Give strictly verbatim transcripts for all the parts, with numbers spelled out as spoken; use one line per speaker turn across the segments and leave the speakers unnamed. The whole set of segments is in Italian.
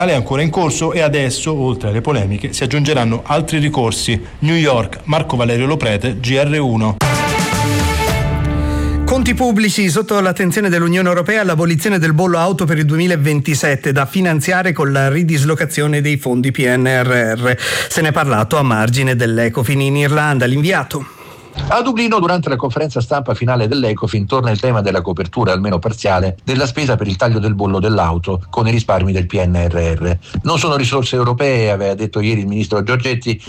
È ancora in corso e adesso, oltre alle polemiche, si aggiungeranno altri ricorsi. New York, Marco Valerio Loprete, G R uno.
Conti pubblici sotto l'attenzione dell'Unione Europea, l'abolizione del bollo auto per il duemilaventisette da finanziare con la ridislocazione dei fondi P N R R. Se ne è parlato a margine dell'Ecofin in Irlanda. L'inviato.
A Dublino, durante la conferenza stampa finale dell'Ecofin, torna il tema della copertura, almeno parziale, della spesa per il taglio del bollo dell'auto con i risparmi del P N R R. Non sono risorse europee, aveva detto ieri il ministro Giorgetti,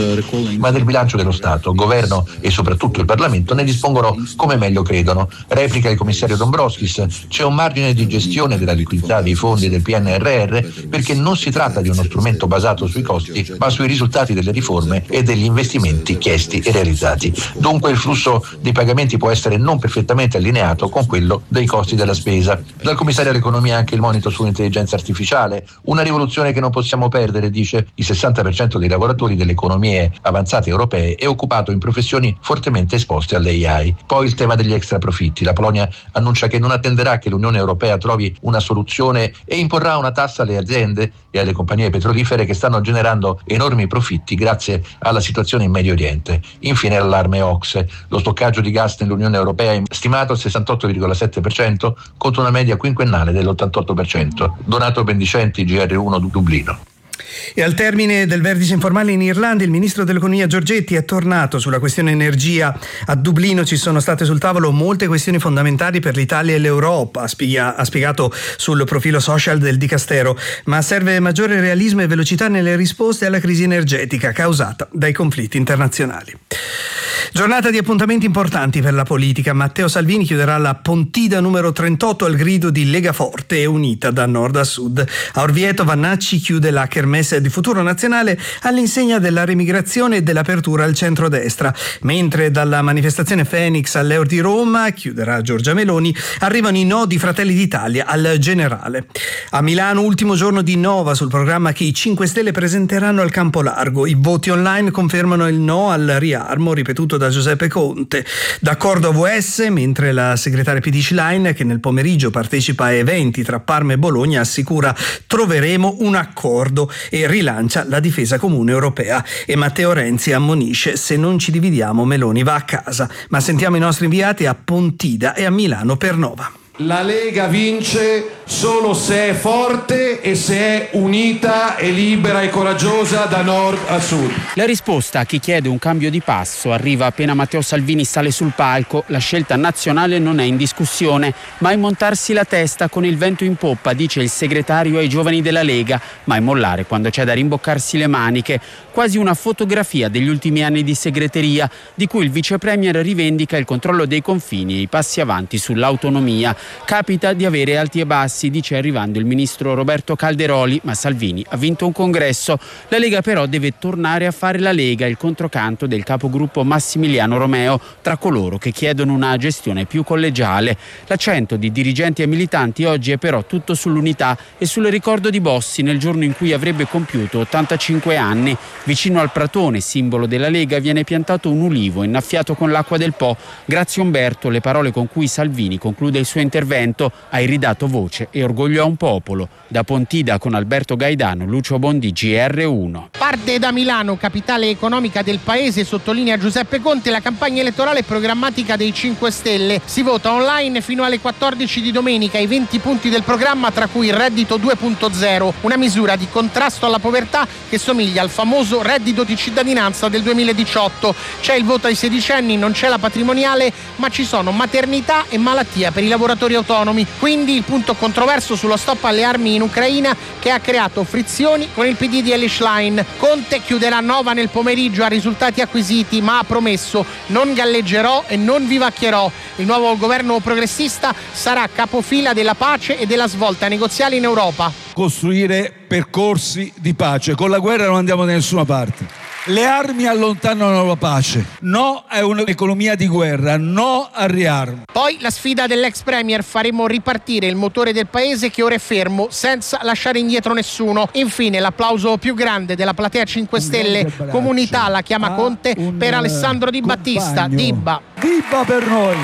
ma del bilancio dello Stato. Il governo e soprattutto il Parlamento ne dispongono come meglio credono. Replica il commissario Dombrovskis: c'è un margine di gestione della liquidità dei fondi del P N R R perché non si tratta di uno strumento basato sui costi, ma sui risultati delle riforme e degli investimenti chiesti e realizzati. Dunque il flusso dei pagamenti può essere non perfettamente allineato con quello dei costi della spesa. Dal commissario all'economia anche il monito sull'intelligenza artificiale, una rivoluzione che non possiamo perdere, dice. Il sessanta per cento dei lavoratori delle economie avanzate europee è occupato in professioni fortemente esposte all'A I. Poi il tema degli extra profitti. La Polonia annuncia che non attenderà che l'Unione Europea trovi una soluzione e imporrà una tassa alle aziende e alle compagnie petrolifere che stanno generando enormi profitti grazie alla situazione in Medio Oriente. Infine l'allarme O C S E. Lo stoccaggio di gas nell'Unione Europea è stimato al sessantotto virgola sette per cento contro una media quinquennale dell'ottantotto per cento. Donato Bendicenti, G R uno Dublino.
E al termine del vertice informale in Irlanda, il ministro dell'economia Giorgetti è tornato sulla questione energia. A Dublino ci sono state sul tavolo molte questioni fondamentali per l'Italia e l'Europa, ha spiegato sul profilo social del Dicastero, ma serve maggiore realismo e velocità nelle risposte alla crisi energetica causata dai conflitti internazionali. Giornata di appuntamenti importanti per la politica. Matteo Salvini chiuderà la Pontida numero trentotto al grido di Lega Forte e unita da nord a sud. A Orvieto Vannacci chiude la kermesse di Futuro Nazionale all'insegna della remigrazione e dell'apertura al centrodestra, mentre dalla manifestazione Phoenix all'Eur di Roma, chiuderà Giorgia Meloni, arrivano i no di Fratelli d'Italia al Generale. A Milano, ultimo giorno di Nova sul programma che i cinque Stelle presenteranno al Campo Largo. I voti online confermano il no al riarmo ripetuto da Giuseppe Conte. D'accordo a V S, mentre la segretaria P D Schlein, che nel pomeriggio partecipa a eventi tra Parma e Bologna, assicura troveremo un accordo e rilancia la difesa comune europea. E Matteo Renzi ammonisce: se non ci dividiamo Meloni va a casa. Ma sentiamo i nostri inviati a Pontida e a Milano per Nova.
La Lega vince solo se è forte e se è unita e libera e coraggiosa da nord a sud.
La risposta a chi chiede un cambio di passo arriva appena Matteo Salvini sale sul palco. La scelta nazionale non è in discussione, mai montarsi la testa con il vento in poppa, dice il segretario ai giovani della Lega, mai mollare quando c'è da rimboccarsi le maniche. Quasi una fotografia degli ultimi anni di segreteria, di cui il vice premier rivendica il controllo dei confini e i passi avanti sull'autonomia. Capita di avere alti e bassi, dice arrivando il ministro Roberto Calderoli, ma Salvini ha vinto un congresso. La Lega però deve tornare a fare la Lega, il controcanto del capogruppo Massimiliano Romeo, tra coloro che chiedono una gestione più collegiale. L'accento di dirigenti e militanti oggi è però tutto sull'unità e sul ricordo di Bossi nel giorno in cui avrebbe compiuto ottantacinque anni. Vicino al pratone, simbolo della Lega, viene piantato un ulivo innaffiato con l'acqua del Po. Grazie Umberto, le parole con cui Salvini conclude il suo intervento: hai ridato voce e orgoglio a un popolo. Da Pontida con Alberto Gaidano, Lucio Bondi, G R uno.
Parte da Milano, capitale economica del paese, sottolinea Giuseppe Conte, la campagna elettorale programmatica dei cinque Stelle. Si vota online fino alle quattordici di domenica, i venti punti del programma, tra cui il reddito due punto zero, una misura di contrasto alla povertà che somiglia al famoso reddito di cittadinanza del duemiladiciotto. C'è il voto ai sedicenni, non c'è la patrimoniale, ma ci sono maternità e malattia per i lavoratori autonomi. Quindi il punto controverso sullo stop alle armi in Ucraina, che ha creato frizioni con il P D di Elly Schlein. Conte chiuderà Nova nel pomeriggio a risultati acquisiti, ma ha promesso: non galleggerò e non vivacchierò. Il nuovo governo progressista sarà capofila della pace e della svolta negoziale in Europa.
Costruire percorsi di pace. Con la guerra non andiamo da nessuna parte. Le armi allontanano la pace. No a un'economia di guerra, no al riarmo.
Poi la sfida dell'ex premier: faremo ripartire il motore del paese che ora è fermo, senza lasciare indietro nessuno. Infine l'applauso più grande della platea cinque Stelle. Comunità la chiama Conte per Alessandro Di Battista. Dibba.
Dibba per noi.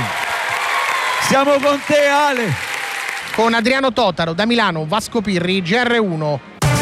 Siamo con te, Ale.
Con Adriano Totaro da Milano, Vasco Pirri, G R uno.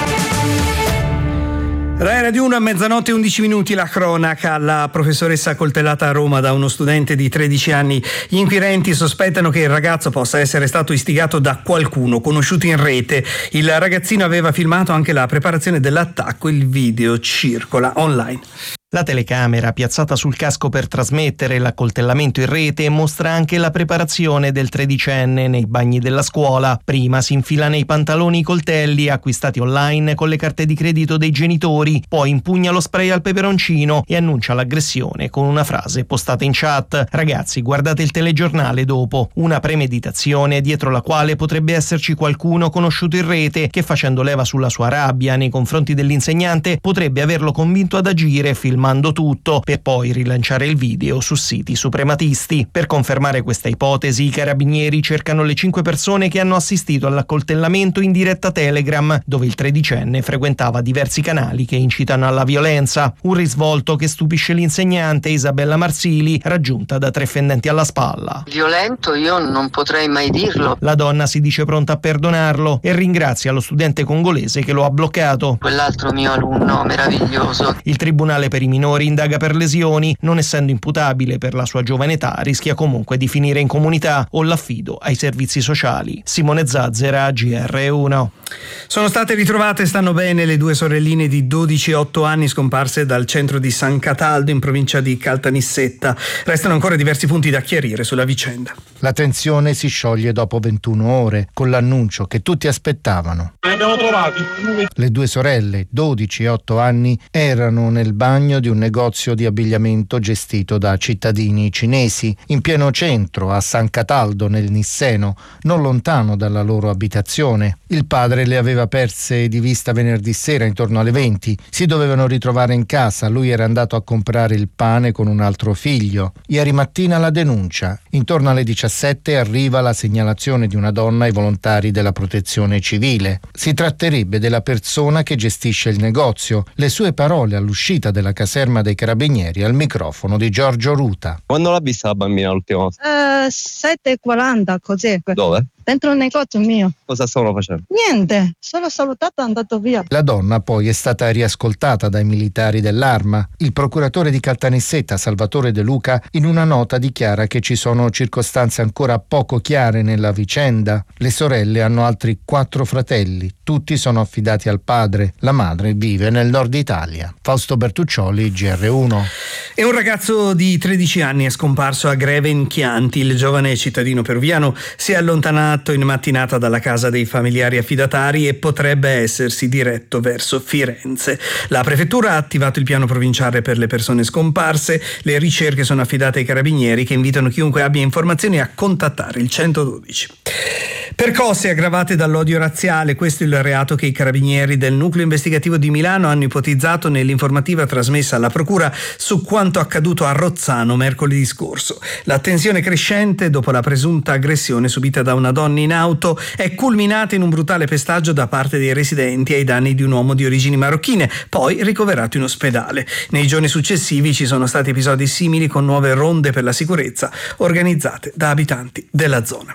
Rai Radio uno a mezzanotte e undici minuti, la cronaca. La professoressa accoltellata a Roma da uno studente di tredici anni. Gli inquirenti sospettano che il ragazzo possa essere stato istigato da qualcuno conosciuto in rete. Il ragazzino aveva filmato anche la preparazione dell'attacco, il video circola online.
La telecamera piazzata sul casco per trasmettere l'accoltellamento in rete mostra anche la preparazione del tredicenne nei bagni della scuola. Prima si infila nei pantaloni i coltelli acquistati online con le carte di credito dei genitori, poi impugna lo spray al peperoncino e annuncia l'aggressione con una frase postata in chat: ragazzi, guardate il telegiornale dopo. Una premeditazione dietro la quale potrebbe esserci qualcuno conosciuto in rete che, facendo leva sulla sua rabbia nei confronti dell'insegnante, potrebbe averlo convinto ad agire filmando tutto per poi rilanciare il video su siti suprematisti. Per confermare questa ipotesi, i carabinieri cercano le cinque persone che hanno assistito all'accoltellamento in diretta Telegram, dove il tredicenne frequentava diversi canali che incitano alla violenza. Un risvolto che stupisce l'insegnante Isabella Marsili, raggiunta da tre fendenti alla spalla.
Violento io non potrei mai dirlo.
La donna si dice pronta a perdonarlo e ringrazia lo studente congolese che lo ha bloccato.
Quell'altro mio alunno meraviglioso.
Il tribunale per i minori indaga per lesioni, non essendo imputabile per la sua giovane età, rischia comunque di finire in comunità o l'affido ai servizi sociali. Simone Zazzera, G R uno.
Sono state ritrovate, stanno bene, le due sorelline di dodici e otto anni scomparse dal centro di San Cataldo in provincia di Caltanissetta. Restano ancora diversi punti da chiarire sulla vicenda.
La tensione si scioglie dopo ventuno ore con l'annuncio che tutti aspettavano.
Le abbiamo trovati.
Le due sorelle, dodici e otto anni, erano nel bagno di un negozio di abbigliamento gestito da cittadini cinesi in pieno centro a San Cataldo nel Nisseno, non lontano dalla loro abitazione. Il padre le aveva perse di vista venerdì sera intorno alle venti. Si dovevano ritrovare in casa, lui era andato a comprare il pane con un altro figlio. Ieri mattina la denuncia. Intorno alle diciassette arriva la segnalazione di una donna ai volontari della protezione civile. Si tratterebbe della persona che gestisce il negozio. Le sue parole all'uscita della caserma dei carabinieri al microfono di Giorgio Ruta.
Quando l'ha vista la bambina l'ultima volta?
Uh, sette e quaranta, così.
Dove?
Dentro il negozio mio.
Cosa stavano facendo?
Niente, solo salutato e andato via.
La donna poi è stata riascoltata dai militari dell'Arma. Il procuratore di Caltanissetta, Salvatore De Luca, in una nota dichiara che ci sono circostanze ancora poco chiare nella vicenda. Le sorelle hanno altri quattro fratelli, tutti sono affidati al padre. La madre vive nel nord Italia. Fausto Bertuccioli, G R uno.
E un ragazzo di tredici anni è scomparso a Greve in Chianti. Il giovane cittadino peruviano si è allontanato in mattinata dalla casa dei familiari affidatari e potrebbe essersi diretto verso Firenze. La prefettura ha attivato il piano provinciale per le persone scomparse. Le ricerche sono affidate ai carabinieri, che invitano chiunque abbia informazioni a contattare il centododici. Percosse aggravate dall'odio razziale, questo è il reato che i carabinieri del nucleo investigativo di Milano hanno ipotizzato nell'informativa trasmessa alla procura su quanto accaduto a Rozzano mercoledì scorso. La tensione crescente dopo la presunta aggressione subita da una donna in auto è culminata in un brutale pestaggio da parte dei residenti ai danni di un uomo di origini marocchine, poi ricoverato in ospedale. Nei giorni successivi ci sono stati episodi simili con nuove ronde per la sicurezza organizzate da abitanti della zona.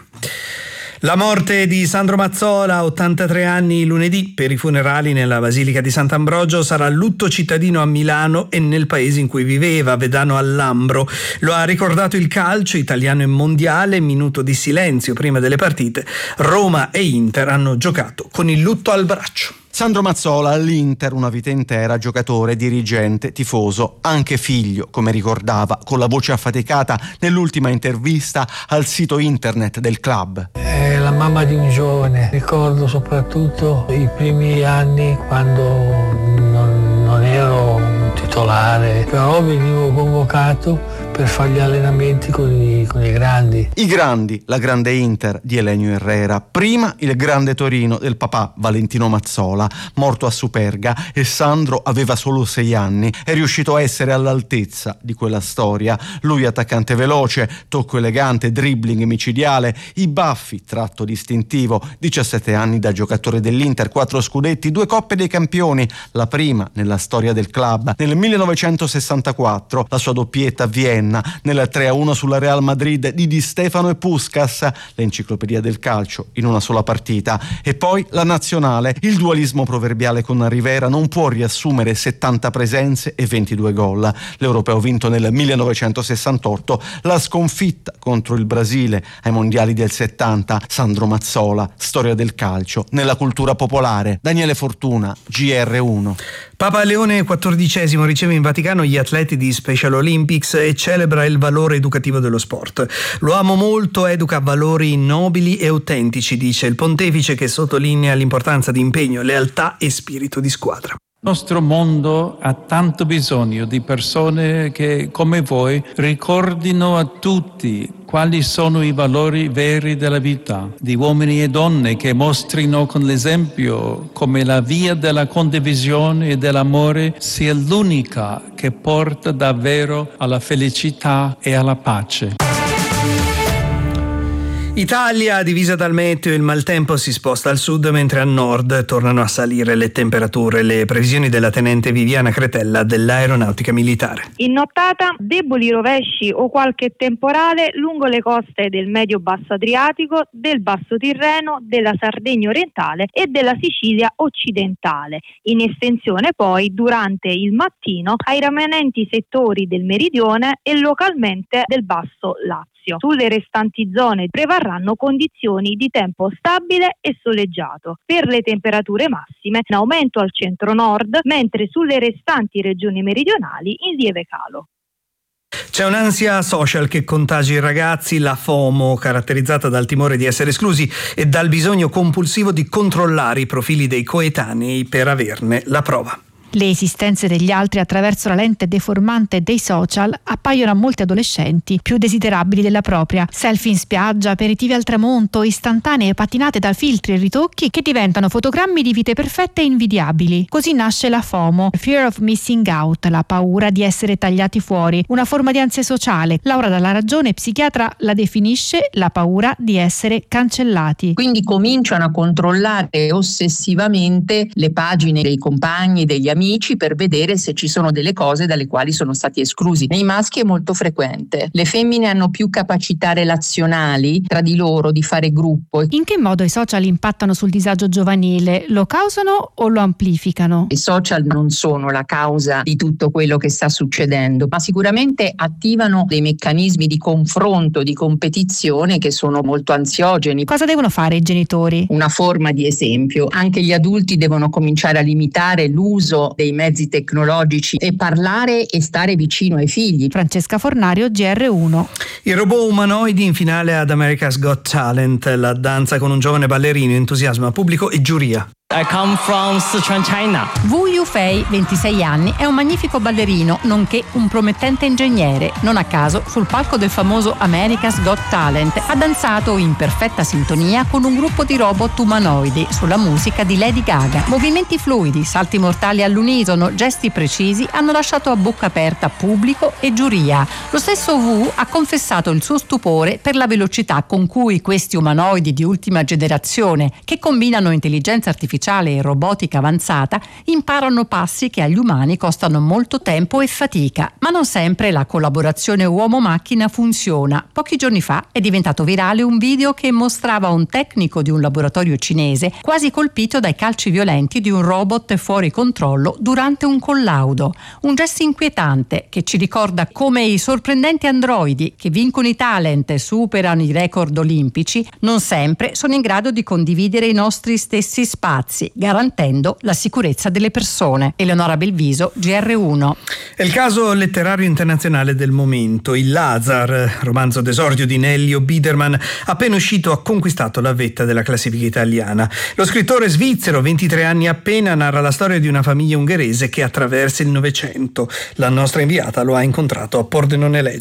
La morte di Sandro Mazzola, ottantatré anni, lunedì. Per i funerali nella Basilica di Sant'Ambrogio sarà lutto cittadino a Milano e nel paese in cui viveva, Vedano al Lambro. Lo ha ricordato il calcio italiano e mondiale, minuto di silenzio prima delle partite. Roma e Inter hanno giocato con il lutto al braccio.
Sandro Mazzola all'Inter una vita intera, giocatore, dirigente, tifoso, anche figlio, come ricordava con la voce affaticata nell'ultima intervista al sito internet del club.
È la mamma di un giovane, ricordo soprattutto i primi anni quando non, non ero un titolare, però venivo convocato per fare gli allenamenti con i, con i grandi.
I grandi, la grande Inter di Elenio Herrera, prima il grande Torino del papà Valentino Mazzola, morto a Superga, e Sandro aveva solo sei anni, è riuscito a essere all'altezza di quella storia. Lui attaccante veloce, tocco elegante, dribbling micidiale, i baffi, tratto distintivo, diciassette anni da giocatore dell'Inter, quattro scudetti, due coppe dei campioni, la prima nella storia del club. Nel millenovecentosessantaquattro la sua doppietta a Vienna Senna, nel tre a uno sulla Real Madrid di Di Stefano e Puskás, l'enciclopedia del calcio in una sola partita. E poi la nazionale, il dualismo proverbiale con Rivera non può riassumere settanta presenze e ventidue gol. L'europeo vinto nel millenovecentosessantotto, la sconfitta contro il Brasile ai mondiali del settanta, Sandro Mazzola, storia del calcio nella cultura popolare. Daniele Fortuna, G R uno.
Papa Leone quattordicesimo riceve in Vaticano gli atleti di Special Olympics e celebra il valore educativo dello sport. Lo amo molto, educa valori nobili e autentici, dice il pontefice, che sottolinea l'importanza di impegno, lealtà e spirito di squadra.
Il nostro mondo ha tanto bisogno di persone che, come voi, ricordino a tutti quali sono i valori veri della vita, di uomini e donne che mostrino con l'esempio come la via della condivisione e dell'amore sia l'unica che porta davvero alla felicità e alla pace.
Italia divisa dal meteo, il maltempo si sposta al sud mentre a nord tornano a salire le temperature. Le previsioni della tenente Viviana Cretella dell'Aeronautica Militare.
In nottata deboli rovesci o qualche temporale lungo le coste del medio-basso Adriatico, del Basso Tirreno, della Sardegna orientale e della Sicilia occidentale. In estensione poi durante il mattino ai rimanenti settori del meridione e localmente del Basso Lazio. Sulle restanti zone prevarranno condizioni di tempo stabile e soleggiato. Per le temperature massime in aumento al centro-nord, mentre sulle restanti regioni meridionali in lieve calo.
C'è un'ansia social che contagia i ragazzi, la FOMO, caratterizzata dal timore di essere esclusi e dal bisogno compulsivo di controllare i profili dei coetanei per averne la prova.
Le esistenze degli altri attraverso la lente deformante dei social appaiono a molti adolescenti più desiderabili della propria. Selfie in spiaggia, aperitivi al tramonto, istantanee patinate da filtri e ritocchi che diventano fotogrammi di vite perfette e invidiabili. Così nasce la FOMO, Fear of Missing Out, la paura di essere tagliati fuori, una forma di ansia sociale. Laura Dalla Ragione, psichiatra, la definisce la paura di essere cancellati.
Quindi cominciano a controllare ossessivamente le pagine dei compagni, degli amici, per vedere se ci sono delle cose dalle quali sono stati esclusi. Nei maschi è molto frequente. Le femmine hanno più capacità relazionali tra di loro, di fare gruppo.
In che modo i social impattano sul disagio giovanile? Lo causano o lo amplificano?
I social non sono la causa di tutto quello che sta succedendo, ma sicuramente attivano dei meccanismi di confronto, di competizione che sono molto ansiogeni.
Cosa devono fare i genitori?
Una forma di esempio. Anche gli adulti devono cominciare a limitare l'uso dei mezzi tecnologici e parlare e stare vicino ai figli.
Francesca Fornario, G R uno.
I robot umanoidi in finale ad America's Got Talent, la danza con un giovane ballerino entusiasma pubblico e giuria.
I come from Sichuan, China.
Wu Yufei, ventisei anni, è un magnifico ballerino, nonché un promettente ingegnere. Non a caso, sul palco del famoso America's Got Talent, ha danzato in perfetta sintonia con un gruppo di robot umanoidi sulla musica di Lady Gaga. Movimenti fluidi, salti mortali all'unisono, gesti precisi hanno lasciato a bocca aperta pubblico e giuria. Lo stesso Wu ha confessato il suo stupore per la velocità con cui questi umanoidi di ultima generazione, che combinano intelligenza artificiale e robotica avanzata, imparano passi che agli umani costano molto tempo e fatica. Ma non sempre la collaborazione uomo-macchina funziona. Pochi giorni fa è diventato virale un video che mostrava un tecnico di un laboratorio cinese quasi colpito dai calci violenti di un robot fuori controllo durante un collaudo. Un gesto inquietante che ci ricorda come i sorprendenti androidi che vincono i talent e superano i record olimpici non sempre sono in grado di condividere i nostri stessi spazi, garantendo la sicurezza delle persone. Eleonora Belviso, G R uno.
È il caso letterario internazionale del momento. Il Lazar, romanzo d'esordio di Nellio Biderman, appena uscito ha conquistato la vetta della classifica italiana. Lo scrittore svizzero, ventitré anni appena, narra la storia di una famiglia ungherese che attraversa il Novecento. La nostra inviata lo ha incontrato a Pordenone Ledge.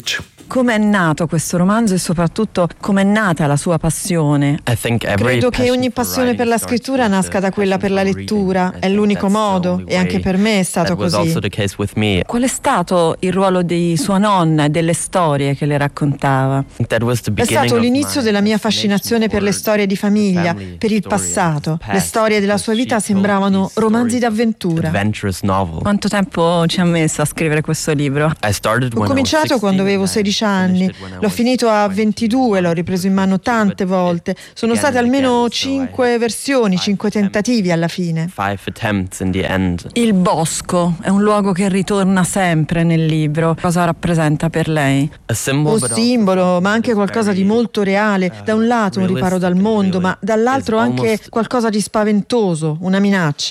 Come è nato questo romanzo e soprattutto come è nata la sua passione?
Credo che ogni passione per la scrittura nasca da quella per la lettura, è l'unico modo e anche per me è stato così.
Qual è stato il ruolo di sua nonna e delle storie che le raccontava?
È stato l'inizio della mia fascinazione per le storie di famiglia, per il passato. Le storie della sua vita sembravano romanzi d'avventura.
Quanto tempo ci ha messo a scrivere questo libro?
Ho cominciato quando avevo sedici anni, l'ho finito a ventidue, l'ho ripreso in mano tante volte. Sono state almeno cinque versioni, cinque tentativi alla fine.
Il bosco è un luogo che ritorna sempre nel libro. Cosa rappresenta per lei?
Un simbolo, ma anche qualcosa di molto reale. Da un lato un riparo dal mondo, ma dall'altro anche qualcosa di spaventoso, una minaccia.